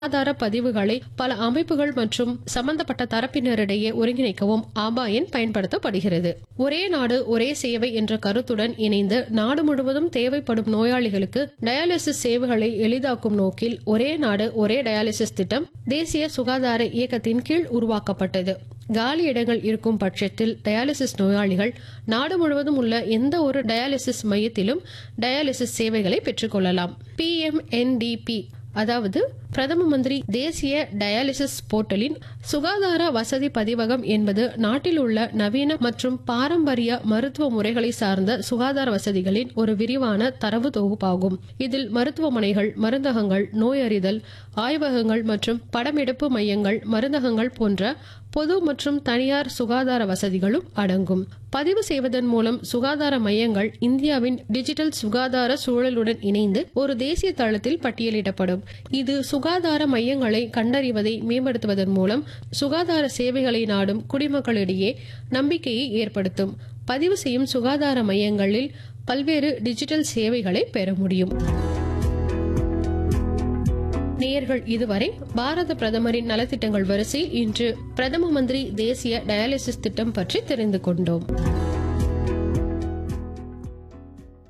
சுகாதார பதிவுகளை பல அமைப்புகள் மற்றும் சம்பந்தப்பட்ட தரப்பினரிடையே ஒருங்கிணைக்கவும் ஆபா எண் பயன்படுத்தப்படுகிறது. ஒரே நாடு ஒரே சேவை என்ற கருத்துடன் இணைந்து நாடு முழுவதும் தேவைப்படும் நோயாளிகளுக்கு டயாலிசிஸ் சேவைகளை எளிதாக்கும் நோக்கில் ஒரே நாடு ஒரே டயாலிசிஸ் திட்டம் தேசிய சுகாதார இயக்கத்தின் கீழ் உருவாக்கப்பட்டது. காலி இடங்கள் இருக்கும் பட்சத்தில் டயாலிசிஸ் நோயாளிகள் நாடு முழுவதும் உள்ள எந்த ஒரு டயாலிசிஸ் மையத்திலும் டயாலிசிஸ் சேவைகளை பெற்றுக்கொள்ளலாம். PMNDP அதாவது பிரதம மந்திரி தேசிய டயாலிசிஸ் போர்ட்டலின் சுகாதார வசதி பதிவகம் என்பது நாட்டில் உள்ள நவீன மற்றும் பாரம்பரிய மருத்துவ முறைகளை சார்ந்த சுகாதார வசதிகளின் ஒரு விரிவான தரவு தொகுப்பாகும். இதில் மருத்துவமனைகள், மருந்தகங்கள், நோயறிதல் ஆய்வகங்கள் மற்றும் படமெடுப்பு மையங்கள், மருந்தகங்கள் போன்ற பொது மற்றும் தனியார் சுகாதார வசதிகளும் அடங்கும். பதிவு செய்வதன் மூலம் சுகாதார மையங்கள் இந்தியாவின் டிஜிட்டல் சுகாதார சூழலுடன் இணைந்து ஒரு தேசிய தளத்தில் பட்டியலிடப்படும். இது சுகாதார மையங்களை கண்டறிவதை மேம்படுத்துவதன் மூலம் சுகாதார சேவைகளை நாடும் குடிமக்களிடையே நம்பிக்கையை ஏற்படுத்தும். பதிவு செய்யும் சுகாதார மையங்களில் பல்வேறு டிஜிட்டல் சேவைகளை பெற முடியும். நேயர்கள், இதுவரை பாரத பிரதமரின் நலத்திட்டங்கள் வரிசையில் இன்று பிரதம மந்திரி தேசிய டயாலிசிஸ் திட்டம் பற்றி தெரிந்து கொண்டோம்.